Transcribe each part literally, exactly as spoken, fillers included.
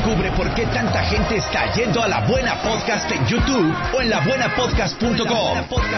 Descubre por qué tanta gente está yendo a La Buena Podcast en YouTube o en la buena podcast punto com.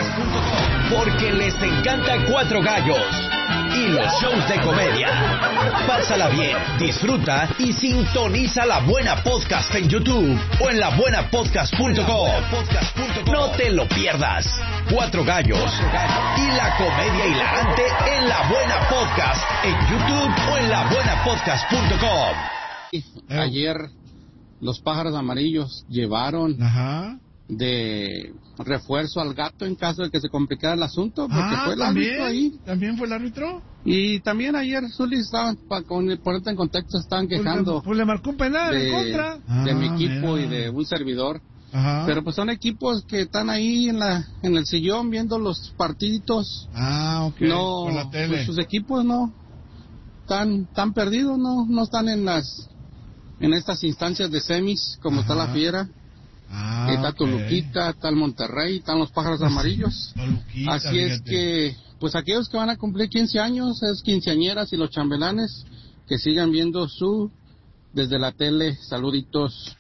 Porque les encanta Cuatro Gallos y los shows de comedia. Pásala bien, disfruta y sintoniza La Buena Podcast en YouTube o en la buena podcast punto com. No te lo pierdas. Cuatro Gallos y la comedia hilarante en La Buena Podcast en YouTube o en la buena podcast punto com. Ayer los Pájaros Amarillos llevaron Ajá. de refuerzo al Gato en caso de que se complicara el asunto, porque Ah, fue el ¿también? árbitro ahí. ¿También fue el árbitro? Y también ayer Zuli estaban, para ponerte en contexto, estaban quejando Pues, pues le marcó un penal de, en contra. de Ah, mi equipo mira. y de un servidor. Ajá. Pero pues son equipos que están ahí en la en el sillón viendo los partiditos. Ah, ok. No, Por la tele. pues sus equipos no están tan perdidos, no no están en las en estas instancias de semis como Ajá. está la Fiera. Ah, está ok. Toluquita, está el Monterrey, están los Pájaros Amarillos. Toluquita, Así es fíjate. que, pues aquellos que van a cumplir quince años, es quinceañeras y los chambelanes, que sigan viendo su, desde la tele, saluditos.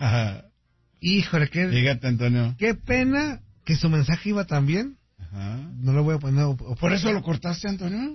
Híjole, qué, Fíjate, Antonio. qué pena que su mensaje iba tan bien. Ajá. No lo voy a poner. o- o- ¿Por eso lo cortaste, Antonio?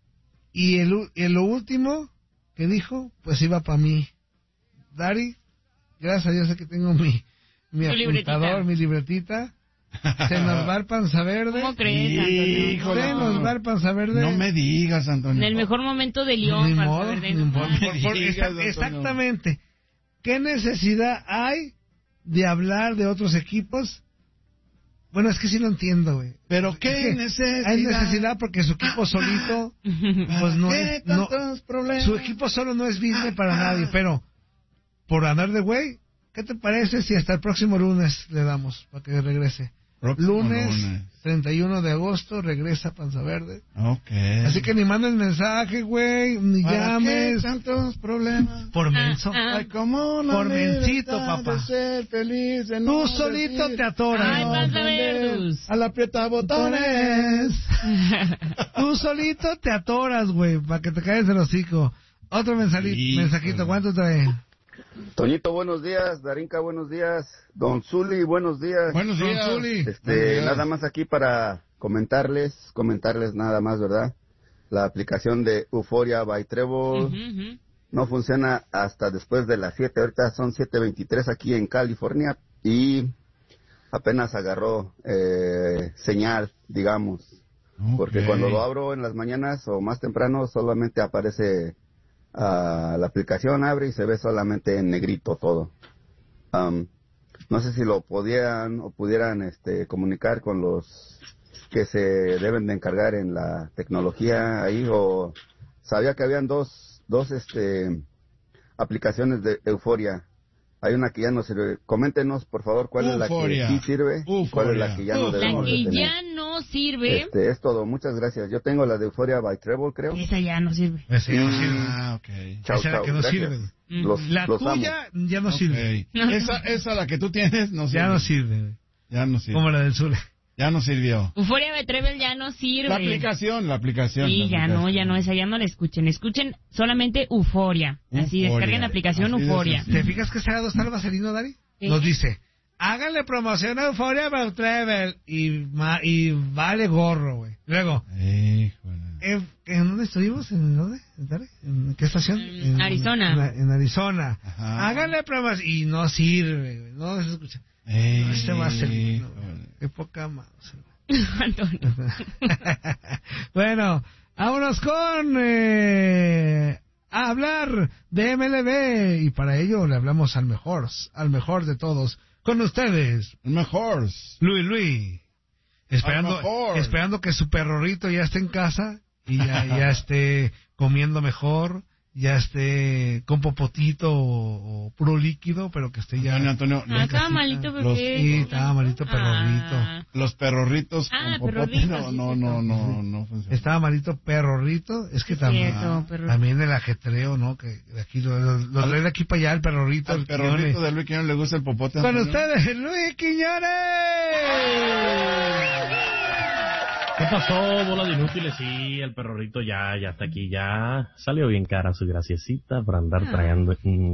Y el, u- y lo último que dijo, pues iba para mí. Dari, gracias a Dios sé que tengo mi, mi Tu apuntador, libretita. mi libretita. Se nos va el panza verde. ¿Cómo crees, Antonio? Híjole. Se nos va el panza verde. No me digas, Antonio. En el mejor momento de León, Ni para modo, saber de ni modo. nada. Por- por- digas, exa- Antonio. exactamente. ¿Qué necesidad hay de hablar de otros equipos? Bueno, es que sí lo entiendo, güey. ¿Pero Es qué que necesidad? Hay necesidad porque su equipo solito, pues no ¿Qué es, no, tantos problemas? su equipo solo no es business para nadie, pero por andar de güey, ¿qué te parece si hasta el próximo lunes le damos para que regrese? Próximo Lunes, lunes. treinta y uno de agosto, regresa Panza Verde. Ok. Así que ni mandes mensaje, güey, ni ¿Para llames. qué tantos problemas? Por menso. Ah, Ay, cómo la Por mencito, libertad papá. de ser feliz, de Tú no solito decir te atoras. Ay, no Panza entender Verdus. A la aprieta botones. Tú solito te atoras, güey, para que te caigas el hocico. Otro mensali- Híjole. mensajito, ¿cuánto trae? Toñito, buenos días. Darinka, buenos días. Don Zuli, buenos días. Buenos Don días. Zuli. Buenos Este, días. nada más aquí para comentarles, comentarles nada más, ¿verdad? La aplicación de Euphoria by Trevor Ujú, ujú. no funciona hasta después de las siete. Ahorita son siete veintitrés aquí en California y apenas agarró eh, señal, digamos. Porque Ok. cuando lo abro en las mañanas o más temprano solamente aparece ah, la aplicación, abre y se ve solamente en negrito todo. Am, no sé si lo podían o pudieran este, comunicar con los que se deben de encargar en la tecnología ahí, o sabía que habían dos, dos este, aplicaciones de Euforia. Hay una que ya no sirve. Coméntenos, por favor, cuál Euforia. es la que sí sirve y cuál es la que ya no Euforia. La debemos de que tener. ya no sirve, Este, es todo. Muchas gracias. Yo tengo la de Euphoria by Treble, creo. esa ya no sirve. Esa ya no sirve. Ah, ok. Chao, Esa es la chao. que no Gracias. sirve. Los, La los amo. tuya ya no Ok. sirve. Esa, esa la que tú tienes no sirve. Ya no sirve, güey. Ya no sirve. Como la del sur. Ya no sirvió. Euforia de Trevel ya no sirve. La aplicación, la aplicación. Sí, la ya aplicación. no, ya no, esa ya no la escuchen. Escuchen solamente Euforia. Así, Euforia. descarguen la aplicación Así de Euforia. sencillo. ¿Te fijas que sábado está el vaselino, Dari? Sí. Nos dice, háganle promoción a Euphoria about Travel y, ma- y vale gorro, güey. Luego, Híjole. ¿en, ¿en dónde estuvimos? ¿En dónde? ¿En, Dari? ¿En qué estación? En Arizona. En, en Arizona. Ajá. Háganle promoción. Y no sirve, güey. No se escucha. Ey, No, este vaselino. híjole. güey. Qué poca más. Antonio. Bueno, vámonos con eh, a hablar de M L B y para ello le hablamos al mejor, al mejor de todos, con ustedes, El mejor. Luis Luis, esperando, Al mejor. esperando que su perrorito ya esté en casa y ya, ya esté comiendo mejor, ya esté con popotito o, o puro líquido, pero que esté ya. Antonio, Antonio, Ah, los, estaba malito, Los- bebé. sí, estaba malito, perrorrito. Ah. los perrorritos Ah, con popote perrorritos, no, sí, no, sí, no, sí. no, no funciona. Estaba malito perrorrito, es que Sí, también, cierto, perro- también el ajetreo, ¿no? Que de aquí lo, lo, lo trae de aquí para allá el perrorrito. Al el perrorrito Quiñones. de Luis Quiñones le gusta el popote. Con Antonio. ustedes, Luis Quiñones. ¿Qué pasó, bola de inútiles? Sí, el perrorrito ya, ya está aquí, ya salió bien cara su graciecita para andar Ah. trayendo. mm,